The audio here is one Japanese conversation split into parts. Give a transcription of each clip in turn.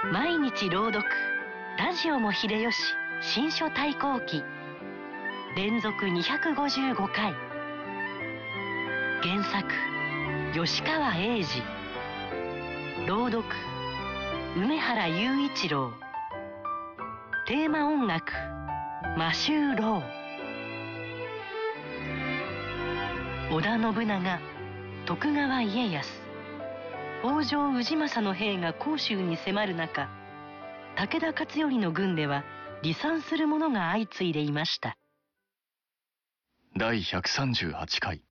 毎日朗読、ラジオも秀吉新書対抗記、連続255回。原作吉川英治、朗読梅原雄一郎、テーマ音楽マシュー・ロー。織田信長、徳川家康、北条氏政の兵が甲州に迫る中、武田勝頼の軍では離散する者が相次いでいました。 第138回。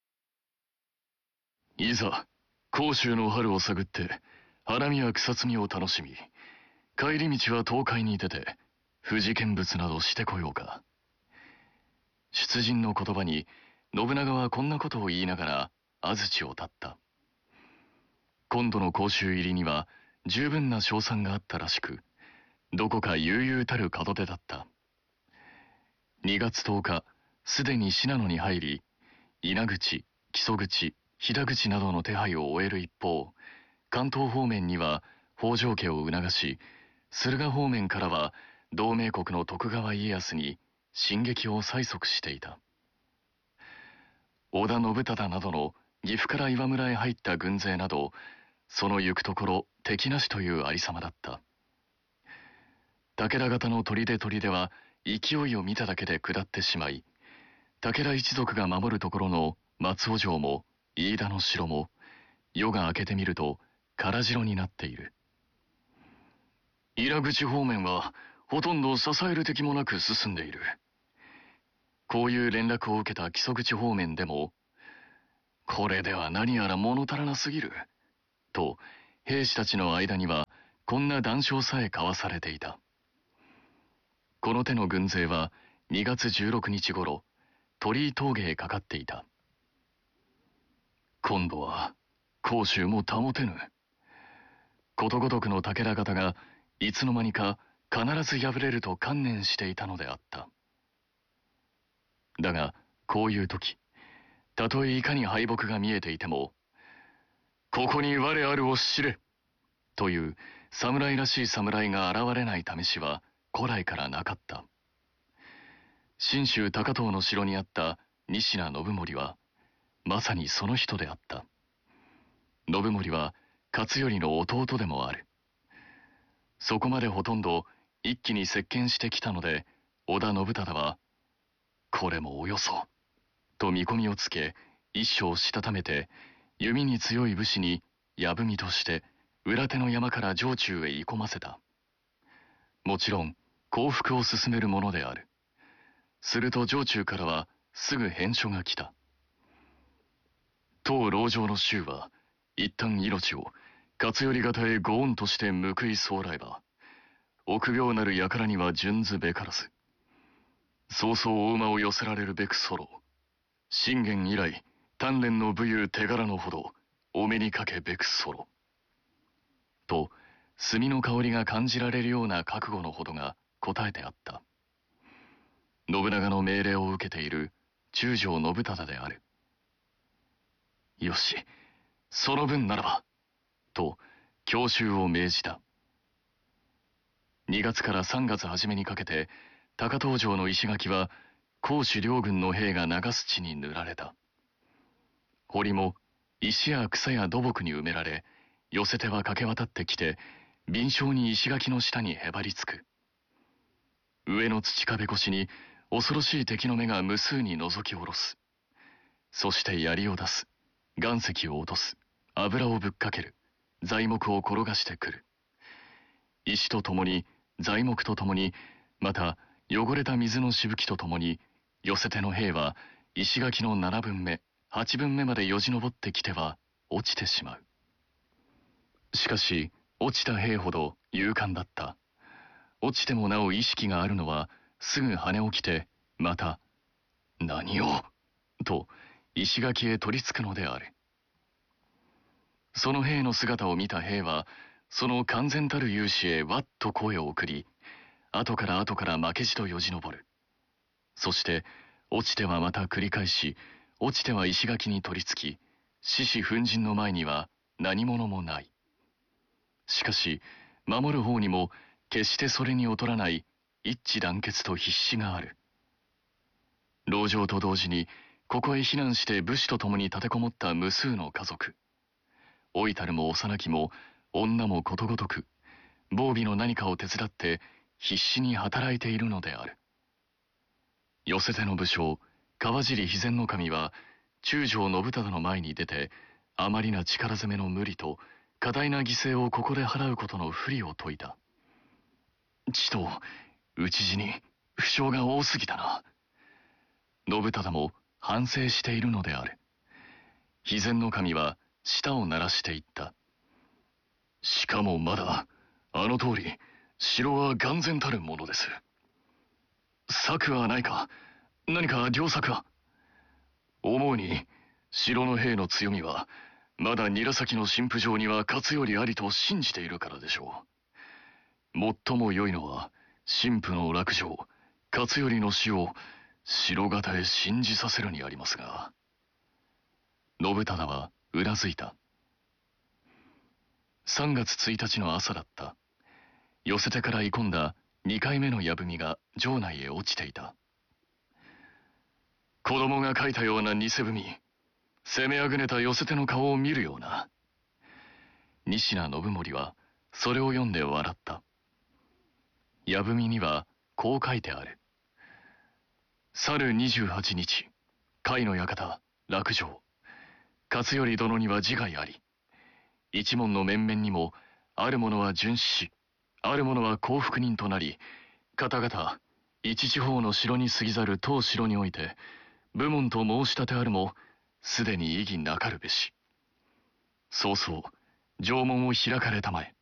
いざ甲州の春を探って花見や草摘みを楽しみ、帰り道は東海に出て富士見物などしてこようか。出陣の言葉に信長はこんなことを言いながら安土を立った。今度の甲州入りには十分な勝算があったらしく、どこか悠々たる門出だった。2月10日、すでに信濃に入り、稲口、木曽口、飛騨口などの手配を終える一方、関東方面には北条家を促し、駿河方面からは同盟国の徳川家康に進撃を催促していた。織田信忠などの岐阜から岩村へ入った軍勢など、その行くところ敵なしというありさまだった。武田方の砦は勢いを見ただけで下ってしまい、武田一族が守るところの松尾城も飯田の城も、夜が明けてみると空城になっている。伊良口方面はほとんど支える敵もなく進んでいる。こういう連絡を受けた木曽口方面でも、これでは何やら物足らなすぎると、兵士たちの間にはこんな談笑さえ交わされていた。この手の軍勢は2月16日頃、鳥居峠へかかっていた。今度は甲州も保てぬ。ことごとくの武田方がいつの間にか必ず敗れると観念していたのであった。だがこういう時、たとえいかに敗北が見えていても、ここに我あるを知れという侍らしい侍が現れない試しは古来からなかった。信州高遠の城にあった仁科信盛はまさにその人であった。信盛は勝頼の弟でもある。そこまでほとんど一気に席巻してきたので、織田信忠はこれもおよそと見込みをつけ、一生したためて弓に強い武士に矢踏みとして裏手の山から城中へ行こませた。もちろん降伏を進めるものである。すると城中からはすぐ返書が来た。当籠城の衆は一旦命を勝頼方へご恩として報いそうらえば、臆病なる輩には順ずべからず、早々大馬を寄せられるべく候。信玄以来鍛錬の武勇手柄のほどお目にかけべく候。と墨の香りが感じられるような覚悟のほどが答えてあった。信長の命令を受けている中条信忠である。よし、その分ならばと強襲を命じた。2月から3月初めにかけて、高遠城の石垣は甲州両軍の兵が流す地に塗られた。堀も石や草や土木に埋められ、寄せ手は駆け渡ってきて敏捷に石垣の下にへばりつく。上の土壁越しに恐ろしい敵の目が無数に覗き下ろす。そして槍を出す、岩石を落とす、油をぶっかける、材木を転がしてくる。石とともに、材木とともに、また汚れた水のしぶきとともに、寄せ手の兵は石垣の7分目、8分目までよじ登ってきては落ちてしまう。しかし落ちた兵ほど勇敢だった。落ちてもなお意識があるのは、すぐ跳ね起きて、また何をと石垣へ取り付くのである。その兵の姿を見た兵は、その完全たる勇士へわっと声を送り、後から負けじとよじ登る。そして落ちてはまた繰り返し、落ちては石垣に取り付き、獅子奮陣の前には何者もない。しかし守る方にも決してそれに劣らない一致団結と必死がある。籠城と同時にここへ避難して武士と共に立てこもった無数の家族、老いたるも幼きも女もことごとく防備の何かを手伝って必死に働いているのである。寄せ手の武将川尻肥前守は中将信忠の前に出て、あまりな力攻めの無理と過大な犠牲をここで払うことの不利を説いた。ちと討ち死に負傷が多すぎたな。信忠も反省しているのである。肥前守は舌を鳴らしていった。しかもまだあの通り城は眼前たるものです。策はないか。何か良策は。思うに城の兵の強みはまだ韮崎の神父城には勝頼ありと信じているからでしょう。最も良いのは神父の落城勝頼の死を城方へ信じさせるにありますが。信忠はうなずいた。3月1日の朝だった。寄せ手から鋳込んだ2回目の矢文が城内へ落ちていた。子供が書いたような偽文、攻めあぐねた寄せ手の顔を見るような。仁科信盛はそれを読んで笑った。矢文にはこう書いてある。去る28日、甲斐の館、落城。勝頼殿には自害あり。一門の面々にも、ある者は殉死し、ある者は降伏人となり、方々、一地方の城に過ぎざる当城において、武門と申し立てあるも、すでに異議なかるべし。早々、城門を開かれたまえ。